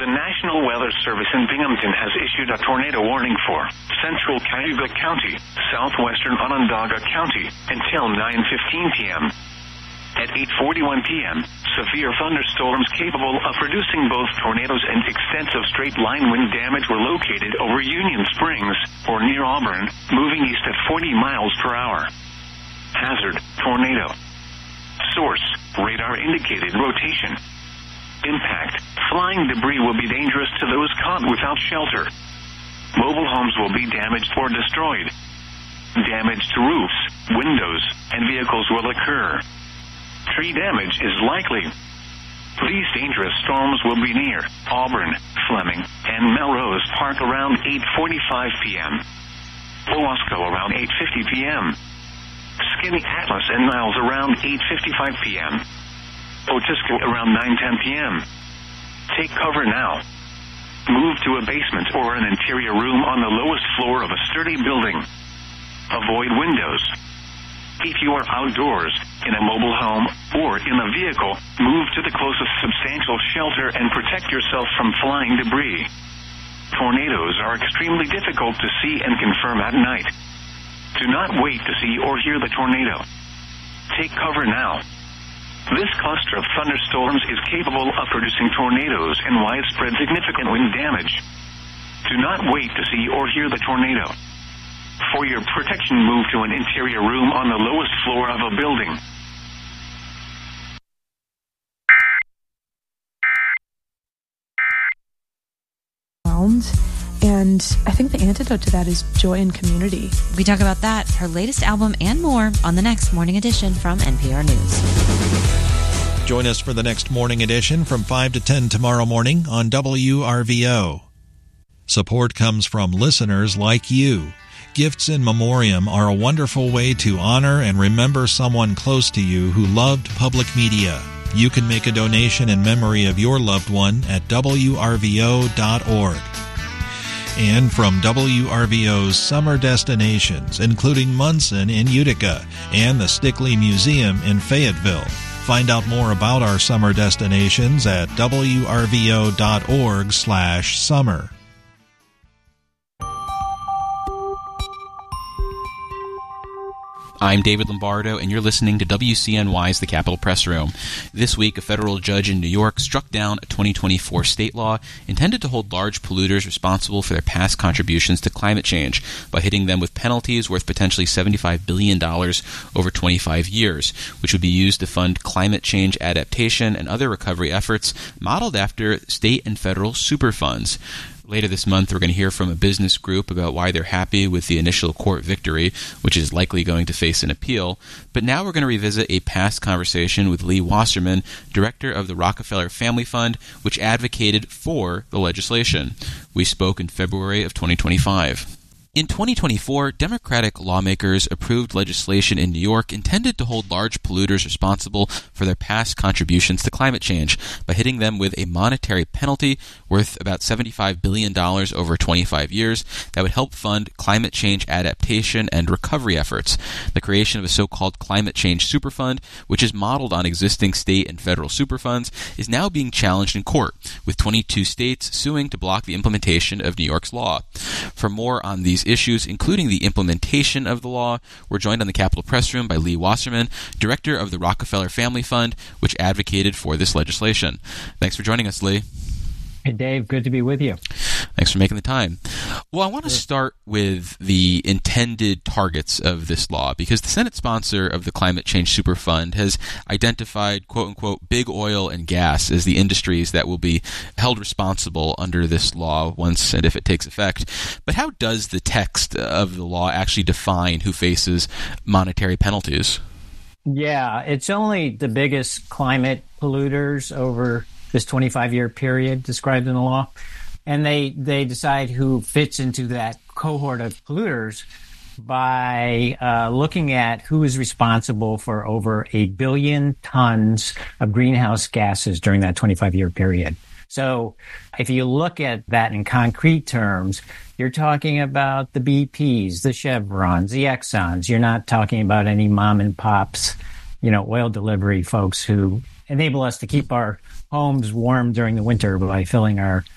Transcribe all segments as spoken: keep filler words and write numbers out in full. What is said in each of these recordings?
The National Weather Service in Binghamton has issued a tornado warning for central Cayuga County, southwestern Onondaga County, until nine fifteen p.m. At eight forty-one p.m., severe thunderstorms capable of producing both tornadoes and extensive straight-line wind damage were located over Union Springs or near Auburn, moving east at forty miles per hour. Hazard, tornado. Source, radar-indicated rotation. Impact, flying debris will be dangerous to those caught without shelter. Mobile homes will be damaged or destroyed. Damage to roofs, windows, and vehicles will occur. Tree damage is likely. These dangerous storms will be near Auburn, Fleming, and Melrose Park around eight forty-five p.m. Owasco around eight fifty p.m. Skinny Atlas and Niles around eight fifty-five p.m. Otisco around nine ten p.m. Take cover now. Move to a basement or an interior room on the lowest floor of a sturdy building. Avoid windows. If you are outdoors, in a mobile home, or in a vehicle, move to the closest substantial shelter and protect yourself from flying debris. Tornadoes are extremely difficult to see and confirm at night. Do not wait to see or hear the tornado. Take cover now. This cluster of thunderstorms is capable of producing tornadoes and widespread significant wind damage. Do not wait to see or hear the tornado. For your protection, move to an interior room on the lowest floor of a building. And I think the antidote to that is joy and community. We talk about that, her latest album, and more on the next Morning Edition from N P R News. Join us for the next Morning Edition from five to ten tomorrow morning on W R V O. Support comes from listeners like you. Gifts in memoriam are a wonderful way to honor and remember someone close to you who loved public media. You can make a donation in memory of your loved one at W R V O dot org. And from W R V O's summer destinations, including Munson in Utica and the Stickley Museum in Fayetteville. Find out more about our summer destinations at W R V O dot org slash summer. I'm David Lombardo, and you're listening to W C N Y's The Capitol Press Room. This week, a federal judge in New York struck down a twenty twenty-four state law intended to hold large polluters responsible for their past contributions to climate change by hitting them with penalties worth potentially seventy-five billion dollars over twenty-five years, which would be used to fund climate change adaptation and other recovery efforts modeled after state and federal superfunds. Later this month, we're going to hear from a business group about why they're happy with the initial court victory, which is likely going to face an appeal. But now we're going to revisit a past conversation with Lee Wasserman, director of the Rockefeller Family Fund, which advocated for the legislation. We spoke in February of twenty twenty-five. In twenty twenty-four, Democratic lawmakers approved legislation in New York intended to hold large polluters responsible for their past contributions to climate change by hitting them with a monetary penalty worth about seventy-five billion dollars over twenty-five years that would help fund climate change adaptation and recovery efforts. The creation of a so-called climate change superfund, which is modeled on existing state and federal superfunds, is now being challenged in court, with twenty-two states suing to block the implementation of New York's law. For more on these issues, including the implementation of the law, we're joined on the Capitol Press Room by Lee Wasserman, director of the Rockefeller Family Fund, which advocated for this legislation. Thanks for joining us, Lee. Hey, Dave. Good to be with you. Thanks for making the time. Well, I want to start with the intended targets of this law, because the Senate sponsor of the Climate Change Superfund has identified, quote-unquote, big oil and gas as the industries that will be held responsible under this law once and if it takes effect. But how does the text of the law actually define who faces monetary penalties? Yeah, it's only the biggest climate polluters over this twenty-five-year period described in the law. And they, they decide who fits into that cohort of polluters by uh, looking at who is responsible for over a billion tons of greenhouse gases during that twenty-five-year period. So if you look at that in concrete terms, you're talking about the B Ps, the Chevrons, the Exxons. You're not talking about any mom and pops, you know, oil delivery folks who enable us to keep our homes warm during the winter by filling our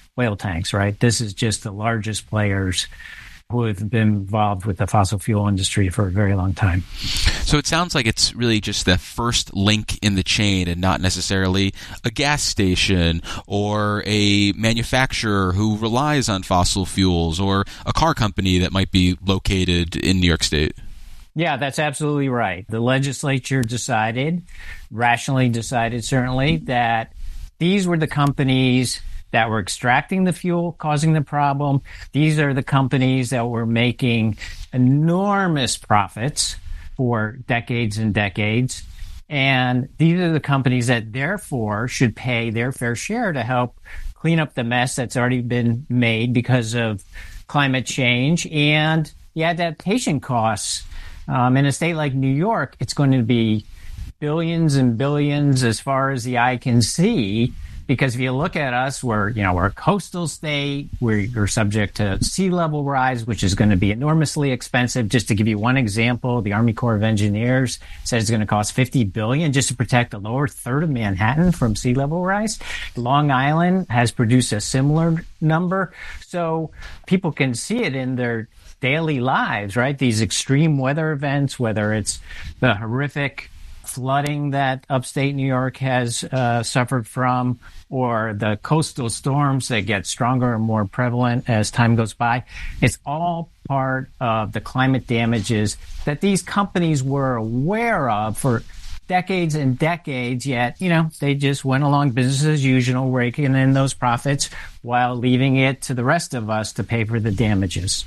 oil tanks, right? This is just the largest players who have been involved with the fossil fuel industry for a very long time. So it sounds like it's really just the first link in the chain and not necessarily a gas station or a manufacturer who relies on fossil fuels or a car company that might be located in New York State. Yeah, that's absolutely right. The legislature decided, rationally decided certainly, that these were the companies that were extracting the fuel, causing the problem. These are the companies that were making enormous profits for decades and decades. And these are the companies that therefore should pay their fair share to help clean up the mess that's already been made because of climate change and the adaptation costs. Um, in a state like New York, it's going to be billions and billions as far as the eye can see. Because if you look at us, we're, you know, we're a coastal state. We're, we're subject to sea level rise, which is going to be enormously expensive. Just to give you one example, the Army Corps of Engineers says it's going to cost fifty billion dollars just to protect the lower third of Manhattan from sea level rise. Long Island has produced a similar number. So people can see it in their daily lives, right? These extreme weather events, whether it's the horrific flooding that upstate New York has uh, suffered from, or the coastal storms that get stronger and more prevalent as time goes by. It's all part of the climate damages that these companies were aware of for decades and decades, yet, you know, they just went along business as usual, raking in those profits while leaving it to the rest of us to pay for the damages.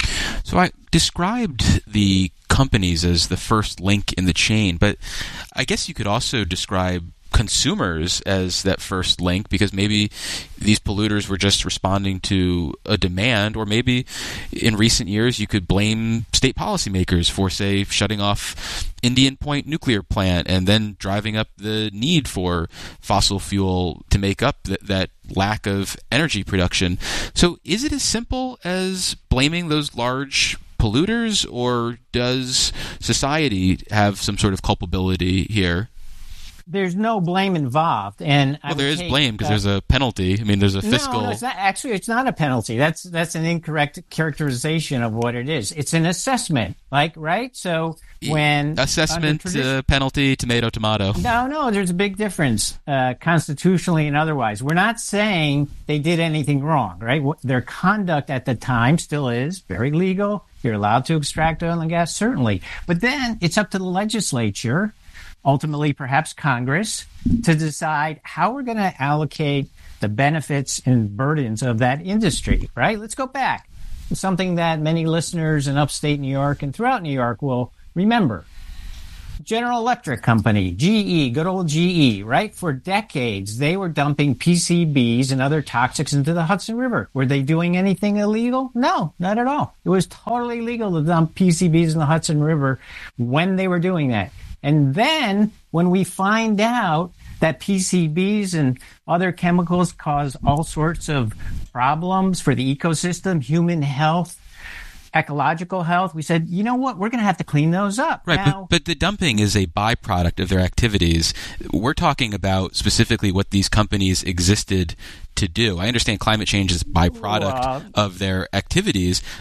So I described the companies as the first link in the chain, but I guess you could also describe consumers as that first link, because maybe these polluters were just responding to a demand, or maybe in recent years you could blame state policymakers for, say, shutting off Indian Point nuclear plant and then driving up the need for fossil fuel to make up th- that lack of energy production. So is it as simple as blaming those large polluters, or does society have some sort of culpability here? There's no blame involved, and well, there is blame because uh, there's a penalty. I mean, there's a fiscal. No, no, it's not. Actually, it's not a penalty. That's that's an incorrect characterization of what it is. It's an assessment, like right. So when assessment, tradi- uh, penalty, tomato, tomato. No, no, there's a big difference, uh, constitutionally and otherwise. We're not saying they did anything wrong, right? Their conduct at the time still is very legal. You're allowed to extract oil and gas, certainly, but then it's up to the legislature, ultimately perhaps Congress, to decide how we're going to allocate the benefits and burdens of that industry, right? Let's go back. It's something that many listeners in upstate New York and throughout New York will remember. General Electric Company, G E, good old G E, right? For decades, they were dumping P C Bs and other toxics into the Hudson River. Were they doing anything illegal? No, not at all. It was totally legal to dump P C Bs in the Hudson River when they were doing that. And then when we find out that P C Bs and other chemicals cause all sorts of problems for the ecosystem, human health, ecological health, we said, you know what, we're going to have to clean those up. Right, now, but, but the dumping is a byproduct of their activities. We're talking about specifically what these companies existed to do. I understand climate change is a byproduct well, of their activities,